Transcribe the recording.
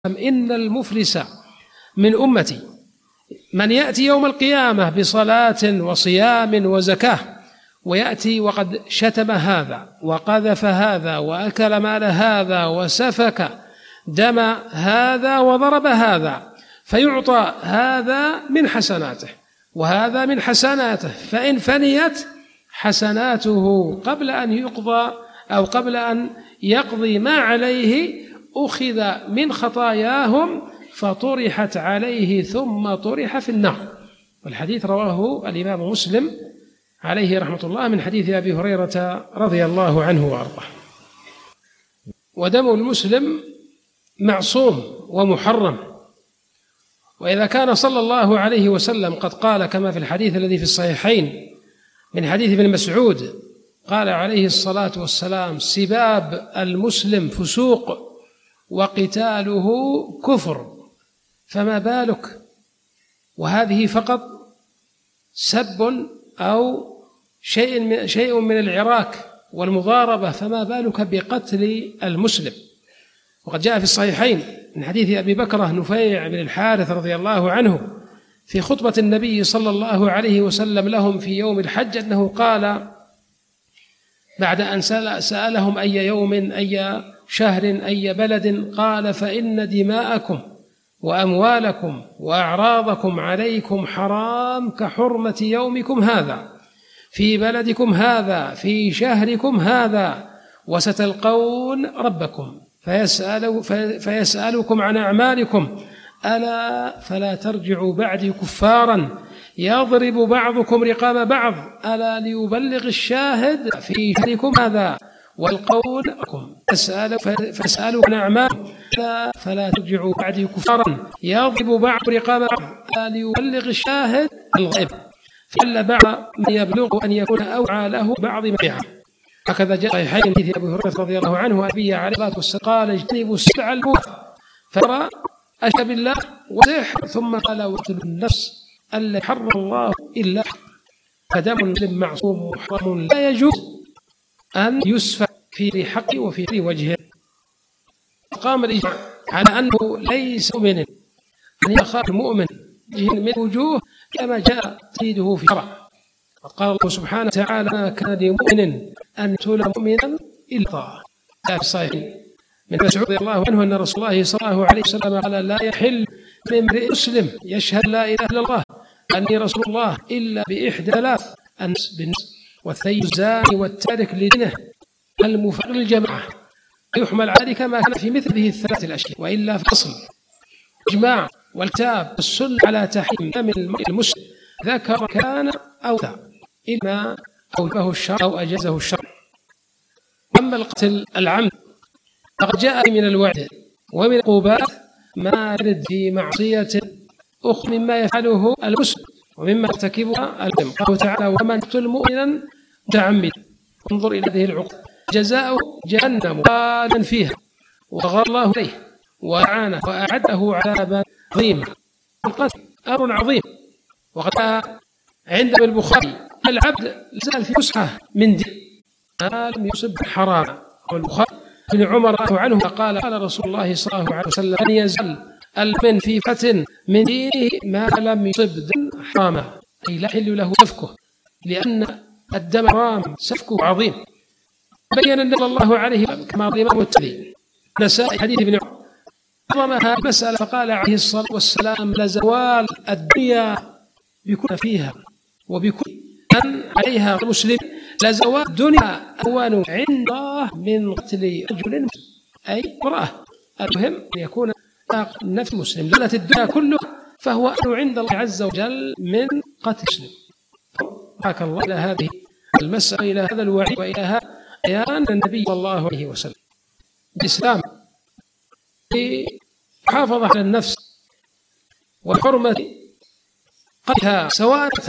إن المفلس من أمتي من يأتي يوم القيامة بصلاة وصيام وزكاة ويأتي وقد شتم هذا وقذف هذا وأكل مال هذا وسفك دم هذا وضرب هذا، فيعطى هذا من حسناته وهذا من حسناته، فإن فنيت حسناته قبل أن يقضى أو قبل أن يقضي ما عليه أخذ من خطاياهم فطرحت عليه ثم طرح في النار. والحديث رواه الإمام مسلم عليه رحمة الله من حديث أبي هريرة رضي الله عنه وأرضاه. ودم المسلم معصوم ومحرم، وإذا كان صلى الله عليه وسلم قد قال كما في الحديث الذي في الصحيحين من حديث ابن مسعود قال عليه الصلاة والسلام: سباب المسلم فسوق وقتاله كفر، فما بالك وهذه فقط سب أو شيء من العراك والمضاربة، فما بالك بقتل المسلم. وقد جاء في الصحيحين من حديث أبي بكرة نفيع بن الحارث رضي الله عنه في خطبة النبي صلى الله عليه وسلم لهم في يوم الحج أنه قال بعد أن سألهم أي يوم أي شهر أي بلد، قال: فإن دماءكم وأموالكم وأعراضكم عليكم حرام كحرمة يومكم هذا في بلدكم هذا في شهركم هذا، وستلقون ربكم فيسألكم عن أعمالكم، ألا فلا ترجعوا بعدي كفارا يضرب بعضكم رقاب بعض، ألا ليبلغ الشاهد في شهركم هذا والقول لكم فاسألوا عن أعمالكم، ألا فلا ترجعوا بعدي كفارا يضرب بعض رقاب بعض، ألا ليبلغ الشاهد الغائب، فإلا بعض من يبلغ أن يكون أوعى له بعض ما يعلم. هكذا جاء في حديث أبي هريرة رضي الله عنه أبي عليه الصلاة والسلام قال: اجتنبوا السبع الموبقات، فرأى أشرك بالله وسحر، ثم قال: واقتلوا النفس التي حرم الله إلا، فدم المسلم معصوم محرم لا يجوز أن يسفك في حقه وفي وجهه. قام الإجماع على أنه ليس مؤمن أن يخاف المؤمن من وجوه كما جاء تقييده في الشرع. قال الله سبحانه وتعالى: ما كان لمؤمن أن يقتل مؤمنا إلا طاعة. في الصحيح من مسعود رضي الله عنه أن رسول الله صلى الله عليه وسلم قال: لا يحل لامرئ مسلم يشهد لا إله إلا الله أني رسول الله إلا بإحدى ثلاث: النفس بالنفس والثيب الزاني والتارك لدينه المفارق للجماعة. يحمل على كما كان في مثل هذه الثلاث الأشياء، وإلا فأصل إجماع والكتاب والسنة على تحريم دم المسلم ذكر كان أو لا إما أوجبه الشرع أو أجازه الشرع. أما القتل العمد فقد جاء من الوعد ومن العقوبات ما يرد في معصية أخرى مما يفعله المسلم ومما يرتكبها المسلم. قال تعالى: ومن يقتل مؤمنا متعمدا. انظر إلى هذه العقوبة: جزاؤه جهنم خالدا فيها وغضب الله عليه ولعنه وأعده عذابا عظيما. القتل أمر عظيم، وقد عند البخاري: العبد زال في فسحة من دين ما لم يصب حراما. والبخاري بن عمر عنه قال رسول الله صلى الله عليه وسلم: أن يزال المؤمن في فتن من دينه ما لم يصب دم حراما، أي لا يحل له سفكه، لأن الدم حرام سفكه عظيم. بين النبي صلى الله عليه وسلم كما روى الإمام الترمذي نسائي حديث ابن عمر عظمها المسألة فقال عليه الصلاة والسلام: لزوال الدنيا بكل فيها وبكل من عليها المسلم، لزوال الدنيا أهون عند الله من قتل رجل مسلم، أي امرأة. المهم أن يكون نفس مسلم زالت الدنيا كله فهو أهون عند الله عز وجل من قتل مسلم. حكى الله إلى هذه المسألة، إلى هذا الوعي وإلى هذا بيان النبي صلى الله عليه وسلم. الإسلام يحافظ على النفس وحرمة قتلها سواء